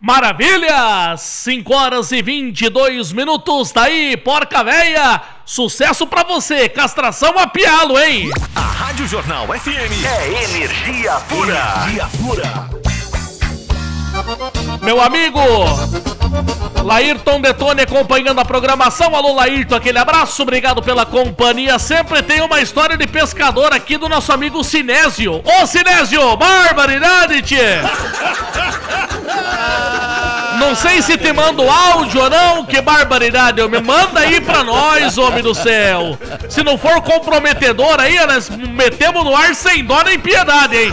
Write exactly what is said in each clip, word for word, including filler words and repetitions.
Maravilha! cinco horas e vinte e dois minutos, tá aí, porca véia! Sucesso pra você, castração a pialo, hein? A Rádio Jornal F M é energia pura. Energia pura. Meu amigo Laírton Detone acompanhando a programação. Alô, Laírton, aquele abraço, obrigado pela companhia. Sempre tem uma história de pescador aqui do nosso amigo Sinésio. Ô, Sinésio, barbaridade, tchê! Não sei se te mando áudio ou não, que barbaridade. Me manda aí pra nós, homem do céu. Se não for comprometedor aí, nós metemos no ar sem dó nem piedade, hein?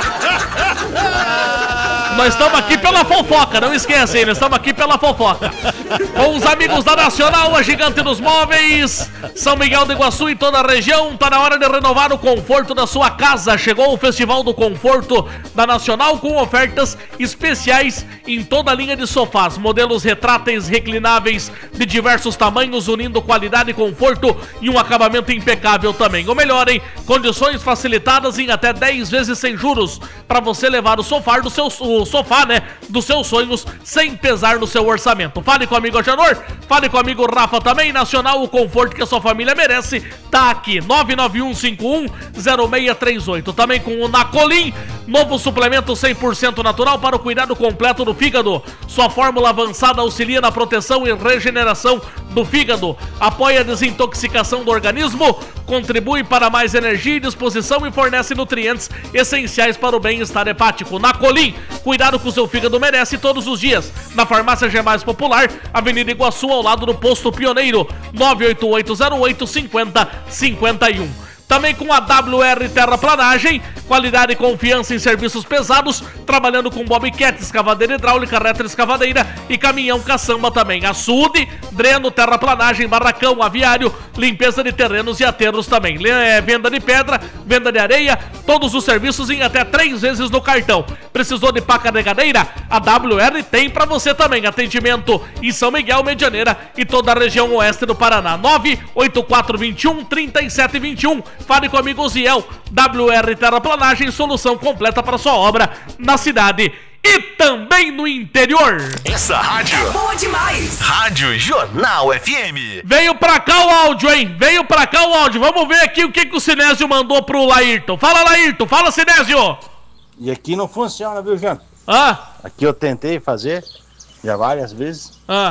Nós estamos aqui pela fofoca, não esquece, hein? Nós estamos aqui pela fofoca. Com os amigos da Nacional, a gigante dos móveis, São Miguel do Iguaçu e toda a região, tá na hora de renovar o conforto da sua casa. Chegou o Festival do Conforto da Nacional com ofertas especiais em toda a linha de sofás, modelos retráteis, reclináveis de diversos tamanhos, unindo qualidade e conforto e um acabamento impecável também. Ou melhor, hein? Condições facilitadas em até dez vezes sem juros, para você levar o sofá do seu o sofá, né, dos seus sonhos, sem pesar no seu orçamento. Fale com o amigo Agenor, fale com o amigo Rafa também. Nacional, o conforto que a sua família merece, tá aqui, nove nove um cinco um zero seis três oito. Também com o Nacolim, novo suplemento cem por cento natural para o cuidado completo do fígado. Sua fórmula avançada auxilia na proteção e regeneração do fígado, apoia a desintoxicação do organismo, contribui para mais energia e disposição e fornece nutrientes essenciais para o bem-estar hepático. Nacolim, cuidado que o seu fígado merece todos os dias. Na farmácia G Mais Popular, Avenida Iguaçu, ao lado do Posto Pioneiro, nove oito oito zero oito cinco zero cinco um. Também com a W R Terraplanagem, qualidade e confiança em serviços pesados, trabalhando com bobcat, escavadeira hidráulica, retroescavadeira e caminhão caçamba também. Açude, dreno, terraplanagem, barracão, aviário, limpeza de terrenos e aterros também. É, venda de pedra, venda de areia, todos os serviços em até três vezes no cartão. Precisou de pá carregadeira? A W R tem pra você também. Atendimento em São Miguel, Medianeira e toda a região oeste do Paraná. nove oito quatro dois um, três sete dois um. Fale com o amigo Ziel. W R Terraplanagem, solução completa para sua obra na cidade e também no interior. Essa rádio é boa demais. Rádio Jornal F M. Veio pra cá o áudio, hein? Veio pra cá o áudio. Vamos ver aqui o que, que o Sinésio mandou pro Laírton. Fala, Laírton. Fala, Sinésio. E aqui não funciona, viu, Jean? Ah? Aqui eu tentei fazer já várias vezes. Ah?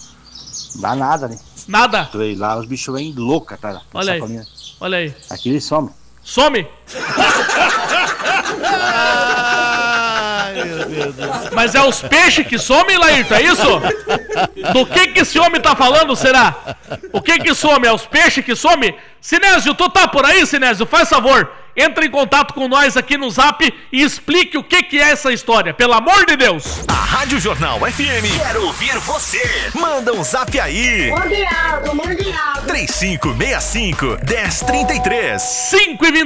Dá nada, né? Nada? Entrei lá, os bichos vêm louca, tá? Olha aí. Sacolinha. Olha aí. Aqui ele some. Some? Ai, meu Deus do céu. Mas é os peixes que somem, Laírton, é isso? Do que que esse homem tá falando, será? O que que some? É os peixes que somem? Sinésio, tu tá por aí, Sinésio? Faz favor, entre em contato com nós aqui no Zap e explique o que que é essa história, pelo amor de Deus. A Rádio Jornal F M quer ouvir você. Manda um zap aí. Mande áudio, mande áudio. três cinco seis cinco, um zero três três. cinco e vinte